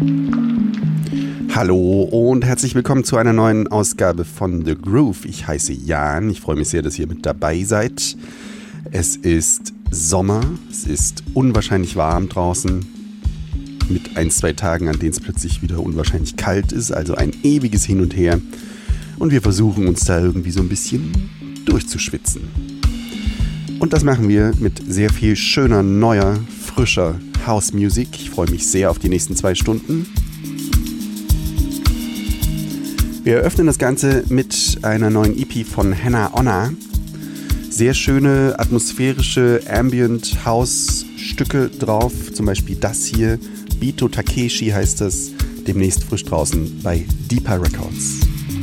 Hallo und herzlich willkommen zu einer neuen Ausgabe von The Groove. Ich heiße Jan, ich freue mich sehr, dass ihr mit dabei seid. Es ist Sommer, es ist unwahrscheinlich warm draußen, mit 1-2 Tagen, an denen es plötzlich wieder unwahrscheinlich kalt ist, also ein ewiges Hin und Her. Und wir versuchen uns da irgendwie so ein bisschen durchzuschwitzen. Und das machen wir mit sehr viel schöner, neuer, frischer House Music. Ich freue mich sehr auf die nächsten 2 Stunden. Wir eröffnen das Ganze mit einer neuen EP von Hannah Onna. Sehr schöne, atmosphärische Ambient-House-Stücke drauf. Zum Beispiel das hier, Bito Takeshi heißt das. Demnächst frisch draußen bei Deeper Records.